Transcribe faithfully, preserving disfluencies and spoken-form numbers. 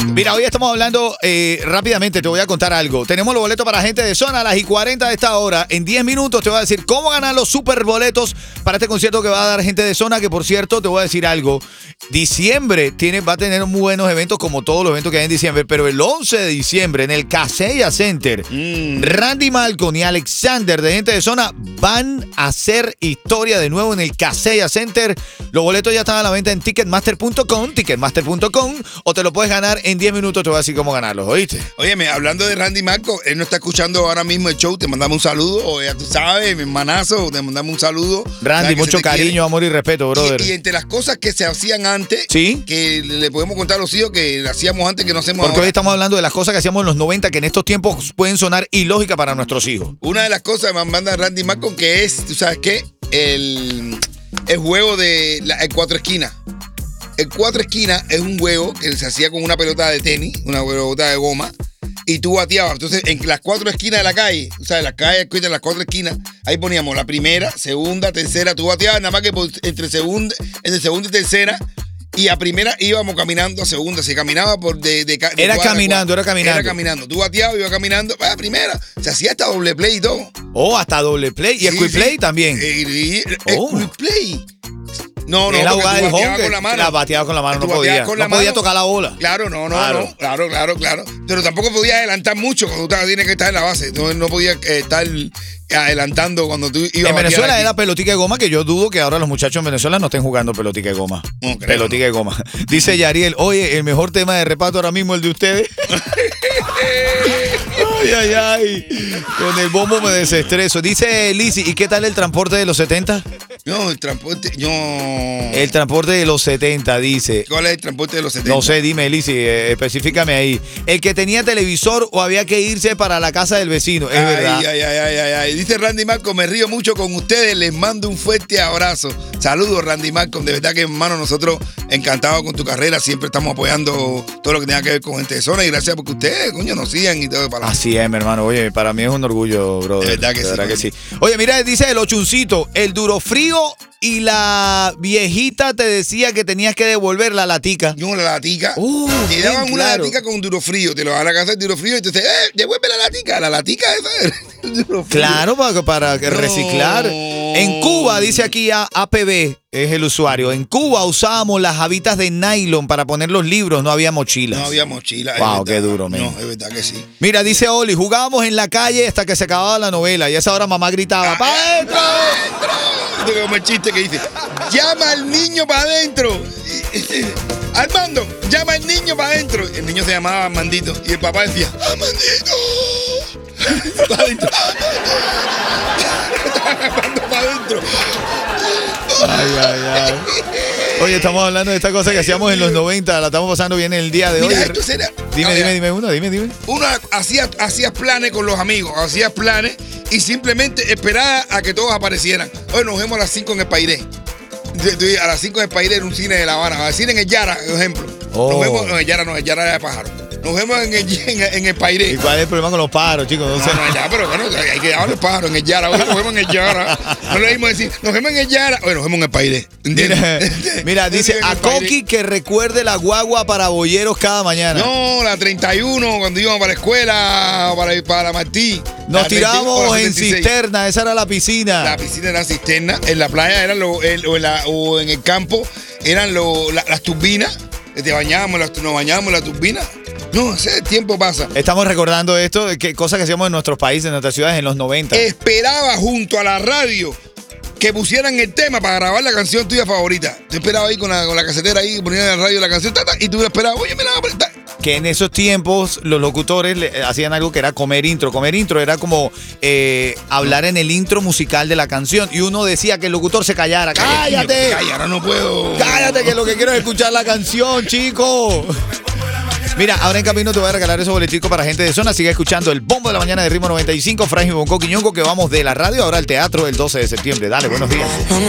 Mira, hoy estamos hablando eh, rápidamente, te voy a contar algo. Tenemos los boletos para gente de zona a las y cuarenta de esta hora. En diez minutos te voy a decir cómo ganar los super boletos para este concierto que va a dar gente de zona, que por cierto, te voy a decir algo. Diciembre tiene, va a tener muy buenos eventos como todos los eventos que hay en diciembre, pero el once de diciembre en el Kaseya Center, mm. Randy Malcolm y Alexander de gente de zona van a hacer historia de nuevo en el Kaseya Center. Los boletos ya están a la venta en ticketmaster punto com, ticketmaster punto com, o te lo puedes ganar en diez minutos. Te voy a decir cómo ganarlos, ¿oíste? Óyeme, hablando de Randy Malcolm, él no está escuchando ahora mismo el show, te mandamos un saludo, o ya tú sabes, mi hermanazo, te mandamos un saludo. Randy, mucho cariño, quiere. amor y respeto, brother. Y, y entre las cosas que se hacían antes, ¿sí? Que le podemos contar a los hijos que hacíamos antes que no hacemos Porque ahora. hoy estamos hablando de las cosas que hacíamos en los noventa, que en estos tiempos pueden sonar ilógicas para nuestros hijos. Una de las cosas que me manda Randy Malcolm, que es, ¿tú sabes qué? El, el juego de la, el cuatro esquinas. El cuatro esquinas es un juego que se hacía con una pelota de tenis, una pelota de goma, y tú bateabas. Entonces, en las cuatro esquinas de la calle, o sea, en las calles, en las cuatro esquinas, ahí poníamos la primera, segunda, tercera, tú bateabas, nada más que por, entre, segunda, entre segunda y tercera, y a primera íbamos caminando a segunda, se caminaba por de, de, de Era caminando, era caminando. Era caminando. Tú bateabas, ibas caminando, a primera, se hacía hasta doble play y todo. Oh, hasta doble play, y sí, quick play sí. también. Y, y, y, oh. El quick play. No, no, era porque tú bateabas con la mano. La bateaba con la mano, no podía. Con no la podía mano. tocar la bola. Claro, no, no, claro. no. Claro, claro, claro. Pero tampoco podías adelantar mucho cuando tú tienes que estar en la base. No, no podías eh, estar adelantando cuando tú ibas en a Venezuela aquí. Era pelotica de goma, que yo dudo que ahora los muchachos en Venezuela no estén jugando pelotica de goma. No, creo, pelotica no. de goma. Dice Yariel, oye, el mejor tema de reparto ahora mismo es el de ustedes. Ay, ay, ay. Con el bombo me desestreso. Dice Lizzy, ¿y qué tal el transporte de los setenta? No, el transporte, no. El transporte de los setenta, dice. ¿Cuál es el transporte de los setenta? No sé, dime, Lizzy, eh, específicame ahí. El que tenía televisor o había que irse para la casa del vecino, es ay, verdad. Ay, ay, ay, ay, ay. Dice Randy Malcolm, me río mucho con ustedes, les mando un fuerte abrazo. Saludos, Randy Malcolm, de verdad que, hermano, nosotros encantados con tu carrera, siempre estamos apoyando todo lo que tenga que ver con gente de zona y gracias porque ustedes, coño, nos sigan y todo. Para Así es, mi hermano, oye, para mí es un orgullo, brother. De verdad que, de sí, verdad que sí. Oye, mira, dice el ochuncito, el duro frío y la viejita te decía que tenías que devolver la latica. No, la latica. Uh, te daban bien, una claro. latica con duro frío. Te lo van a casa el duro frío y te dicen, eh, devuelve la latica. La latica esa. El duro frío. Claro, para, para no. reciclar. En Cuba, dice aquí a A P B, es el usuario. En Cuba usábamos las habitas de nylon para poner los libros, no había mochilas. No había mochilas. Wow, qué duro, man. No, es verdad que sí. Mira, dice Oli, jugábamos en la calle hasta que se acababa la novela y a esa hora mamá gritaba, ¡pa' adentro! Este como el chiste que dice, llama al niño para adentro. Armando, llama al niño para adentro. El niño se llamaba Armandito y el papá decía, ¡Armandito! Para adentro. Armando para adentro. Ay, ay, ay. Oye, estamos hablando de esta cosa que hacíamos en los noventa, la estamos pasando bien en el día de hoy. Mira, esto será... Dime, dime, dime uno, dime, dime. Uno hacía, hacía planes con los amigos, hacía planes y simplemente esperaba a que todos aparecieran. Hoy nos vemos a las cinco en el Pairé. A las cinco en el Pairé en un cine de La Habana. A cine en el Yara, por ejemplo. Oh. Nos vemos en el Yara, no, el Yara era de pájaro. Nos vemos en el, en, en el Pairé. ¿Y cuál es el problema con los pájaros, chicos? No, no, sé. no, ya, pero bueno, hay que llevar los pájaros en el Yara. Hoy nos vemos en el Yara. No le dimos decir, nos vemos en el Yara. Hoy nos vemos en el Pairé. Mira, mira, dice a Coqui que recuerde la guagua para bolleros cada mañana. No, la treinta y uno, cuando íbamos para la escuela, para, para Martí. Nos tirábamos en cisterna, esa era la piscina. La piscina era cisterna. En la playa eran lo, el, o, en la, o en el campo eran lo, la, las turbinas. Te bañábamos, nos bañábamos en la turbina. No, ese tiempo pasa. Estamos recordando esto, que cosas que hacíamos en nuestros países, en nuestras ciudades en los noventa. Esperaba junto a la radio que pusieran el tema para grabar la canción tuya favorita. Tú esperabas ahí con la, con la casetera ahí, ponían en la radio la canción, tata, y tú esperabas, oye, me la voy a apretar. Que en esos tiempos los locutores le, hacían algo que era comer intro. Comer intro era como eh, hablar en el intro musical de la canción. Y uno decía que el locutor se callara. ¡Cállate! Cállate, ahora no puedo. ¡Cállate, que lo que quiero es escuchar la canción, chico! Mira, ahora en camino te voy a regalar esos boleticos para gente de zona. Sigue escuchando el bombo de la mañana de Ritmo noventa y cinco. Frankie Bonco Quiñongo, que vamos de la radio ahora al teatro el doce de septiembre. Dale, buenos días.